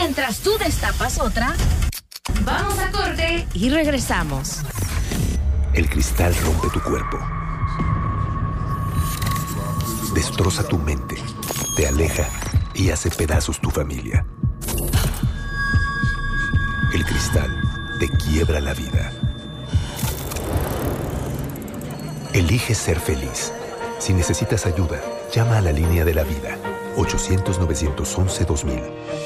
Mientras tú destapas otra, vamos a corte y regresamos. El cristal rompe tu cuerpo. Destroza tu mente, te aleja y hace pedazos tu familia. El cristal te quiebra la vida. Elige ser feliz. Si necesitas ayuda, llama a la línea de la vida. 800-911-2000.